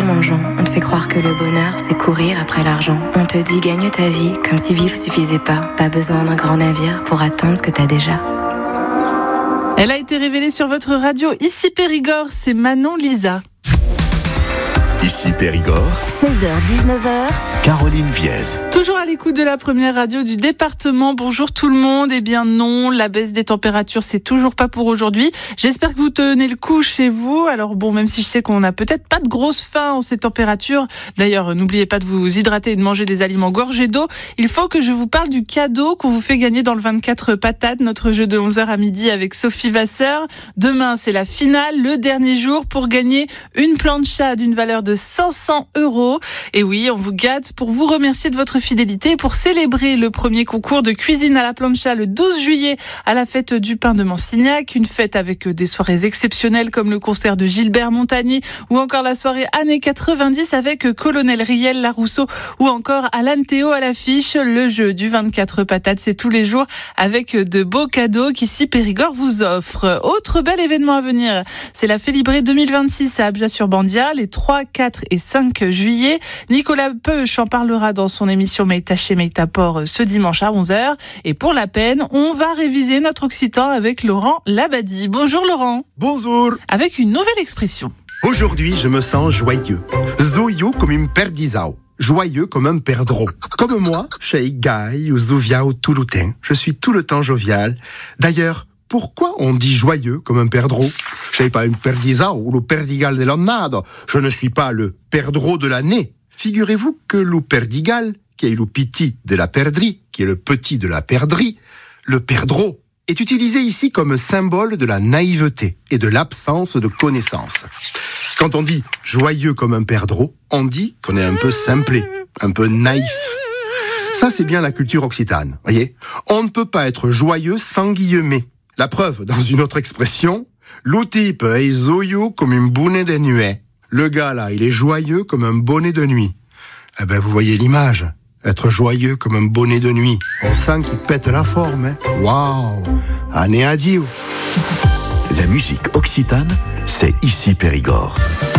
tellement de gens. On te fait croire que le bonheur, c'est courir après l'argent. On te dit gagne ta vie, comme si vivre suffisait pas. Pas besoin d'un grand navire pour atteindre ce que t'as déjà. Elle a été révélée sur votre radio. Ici Périgord, c'est Manon Lisa. Ici Périgord, 16h-19h, Caroline Viez. Toujours à l'écoute de la première radio du département. Bonjour tout le monde. Eh bien non, la baisse des températures, c'est toujours pas pour aujourd'hui. J'espère que vous tenez le coup chez vous. Alors bon, même si je sais qu'on n'a peut-être pas de grosse faim en ces températures. D'ailleurs, n'oubliez pas de vous hydrater et de manger des aliments gorgés d'eau. Il faut que je vous parle du cadeau qu'on vous fait gagner dans le 24 patates, notre jeu de 11h à midi avec Sophie Vasseur. Demain, c'est la finale, le dernier jour pour gagner une plancha d'une valeur de 500 €. Et oui, on vous gâte pour vous remercier de votre fidélité et pour célébrer le premier concours de cuisine à la plancha le 12 juillet à la fête du pain de Mansignac. Une fête avec des soirées exceptionnelles comme le concert de Gilbert Montagny ou encore la soirée années 90 avec Colonel Riel Larousseau ou encore Alan Théo à l'affiche. Le jeu du 24 patates, c'est tous les jours avec de beaux cadeaux qu'ici Périgord vous offre. Autre bel événement à venir, c'est la Félibrée 2026 à Abja-sur-Bandia les 3, 4 et 5 juillet. Nicolas Peuch en parlera dans son émission Meïta chez Meïta Port ce dimanche à 11h. Et pour la peine, on va réviser notre occitan avec Laurent Labadie. Bonjour Laurent. Bonjour. Avec une nouvelle expression. Aujourd'hui, je me sens joyeux. Zoyo comme une perdisao. Joyeux comme un perdreau. Comme moi, chez Gaï ou Zouvia ou Touloutin. Je suis tout le temps jovial. D'ailleurs, pourquoi on dit joyeux comme un perdreau? Je suis pas une perdisao ou le perdigal de l'annade. Je ne suis pas le perdreau de l'année. Figurez-vous que le perdigal, qui est le petit de la perdrie, qui est le petit de la perdrie, le perdreau, est utilisé ici comme symbole de la naïveté et de l'absence de connaissance. Quand on dit joyeux comme un perdreau, on dit qu'on est un peu simplé, un peu naïf. Ça, c'est bien la culture occitane, voyez. On ne peut pas être joyeux sans guillemets. La preuve, dans une autre expression, le type est joyeux comme une bonnet de nuit. Le gars là, il est joyeux comme un bonnet de nuit. Eh ben, vous voyez l'image. Être joyeux comme un bonnet de nuit. On sent qu'il pète la forme, hein. Waouh! Année à Dieu. La musique occitane, c'est ici Périgord.